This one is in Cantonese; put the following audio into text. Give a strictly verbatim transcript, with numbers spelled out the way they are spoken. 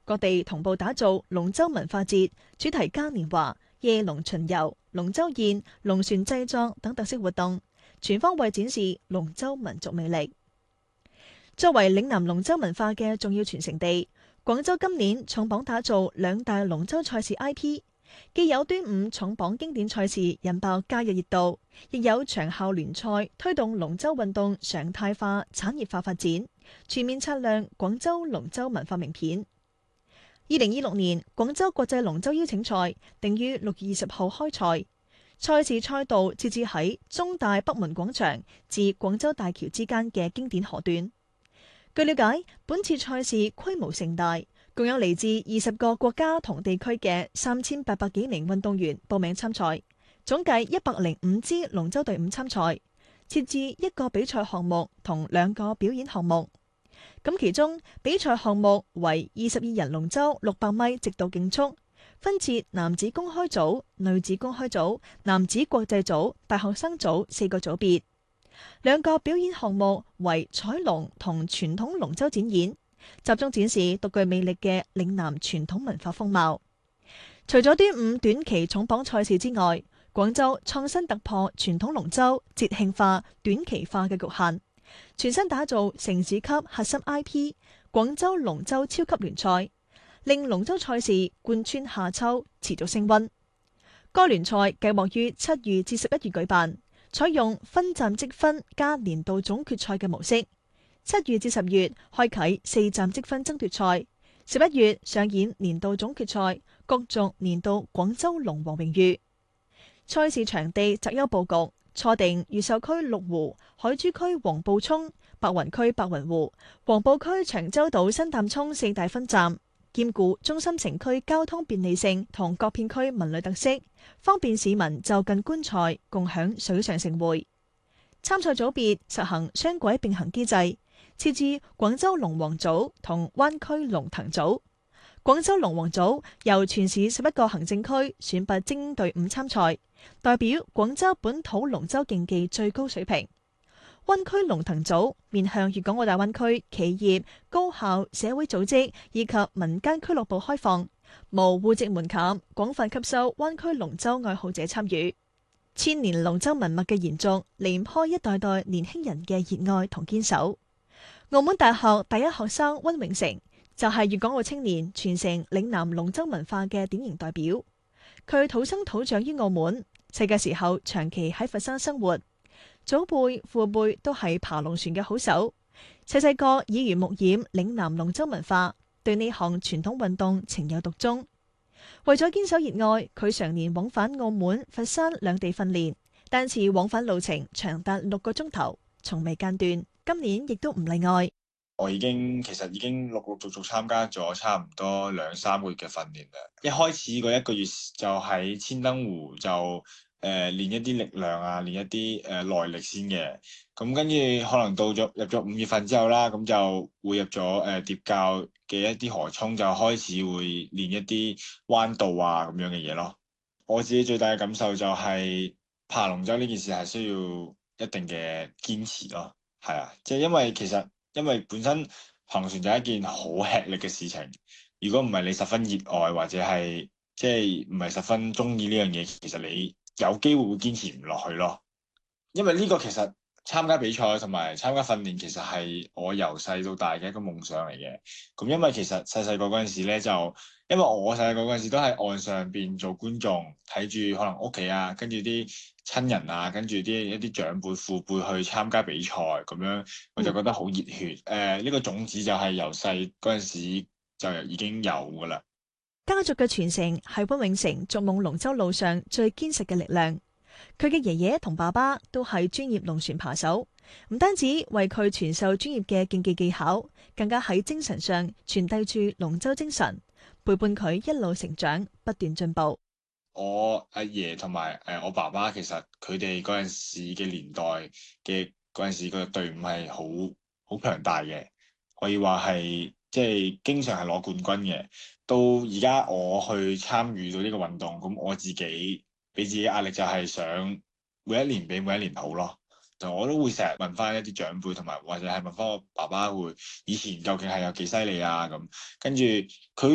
各地同步打造龍舟文化節、主題嘉年華、夜龍巡遊、龍舟宴、龍船製作等特色活動，全方位展示龍舟民族魅力。作為嶺南龍舟文化嘅重要傳承地，廣州今年重磅打造兩大龍舟賽事 I P， 既有端午重磅經典賽事引爆假日熱度，亦有長效聯賽推動龍舟運動常態化、產業化發展，全面擦亮廣州龍舟文化名片。二零二六年廣州國際龍舟邀請賽定於六月二十號開賽，賽事賽道設置喺中大北門廣場至廣州大橋之間嘅經典河段。據了解，本次賽事規模盛大，共有嚟自二十個國家同地區嘅三千八百幾名運動員報名參賽，總計一百零五支龍舟隊伍參賽，設置一個比賽項目同兩個表演項目。咁其中比賽項目為二十二人龍舟六百米直道競速，分設男子公開組、女子公開組、男子國際組、大學生組四個組別。兩個表演項目為彩龍同傳統龍舟展演，集中展示獨具魅力嘅嶺南傳統文化風貌。除咗端午短期重磅賽事之外，廣州創新突破傳統龍舟節慶化、短期化嘅局限，全新打造城市級核心 I P 廣州龍舟超級聯賽，令龍舟賽事貫穿夏秋，持續升溫。該聯賽計劃於七月至十一月舉辦，採用分站積分加年度總決賽嘅模式，七月至十月開啟四站積分爭奪賽，十一月上演年度總決賽，角逐年度廣州龍王榮譽。賽事場地擇優佈局，錯定越秀區麓湖、海珠區黃埔涌、白雲區白雲湖、黃埔區長洲島新淡涌四大分站，兼顧中心城區交通便利性同各片區文旅特色，方便市民就近觀賽，共享水上盛會。參賽組別實行雙軌並行機制，設置廣州龍王組同灣區龍騰組。廣州龍王組由全市十一個行政區選拔精英隊伍參賽，代表廣州本土龍舟競技最高水平。灣區龍騰組面向粵港澳大灣區企業、高校、社會組織以及民間俱樂部開放，無戶籍門檻，廣泛吸收灣區龍舟愛好者參與。千年龍舟文物嘅延續，離唔開一代代年輕人嘅熱愛同堅守。澳門大學第一學生溫永成就係粵港澳青年傳承嶺南龍舟文化嘅典型代表。佢土生土長於澳門，細嘅時候長期喺佛山生活。祖輩父輩都係爬龍船嘅好手，細細個耳濡目染嶺南龍舟文化，對呢項傳統運動情有獨鍾。為咗堅守熱愛，佢常年往返澳門、佛山兩地訓練，單次往返路程長達六個鐘頭，從未間斷。今年亦都唔例外。 我已經其實已經陸陸續續參加咗差唔多兩三個月嘅訓練啦。一開始嗰一個月就喺千燈湖就誒、呃、練一啲力量啊，練一啲誒、呃、耐力先嘅。咁跟住可能到咗入咗五月份之後啦，咁就會入咗誒疊教嘅一啲河涌，就開始會練一啲彎道啊咁樣嘅嘢咯。我自己最大嘅感受就係爬龍舟呢件事係需要一定嘅堅持咯。係啊，即係因為其實。因為本身行船就係一件好吃力嘅事情，如果唔係你十分熱愛或者係即係唔係十分中意呢樣嘢，其實你有機會會堅持唔落去咯。因為呢個其實參加比賽同埋參加訓練，其實係我由細到大嘅一個夢想嚟嘅。咁因為其實細細個嗰陣時咧，就因為我細細個嗰陣時都喺岸上邊做觀眾，睇住可能屋企啊，跟住啲親人啊，跟住啲一啲長輩父輩去參加比賽咁樣，我就覺得好熱血。誒、呃，呢、這個種子就係由細嗰陣時就已經有噶啦。 家族嘅傳承係溫永成逐夢龍舟路上最堅實嘅力量。佢嘅爺爺同爸爸都係專業龍船扒手，唔單止為佢傳授專業嘅競技技巧，更加喺精神上傳遞住龍舟精神，陪伴佢一路成長，不斷進步。 我阿爺同埋誒我爸爸，其實佢哋嗰陣時嘅年代嘅嗰陣時個隊伍係好好強大嘅，可以話係即係經常係攞冠軍嘅。到而家我去參與到呢個運動，咁我自己俾自己壓力就係想每一年比每一年好咯。就我都會成日問翻一啲長輩，同埋或者係問翻我爸爸會以前究竟係有幾犀利啊咁，跟住佢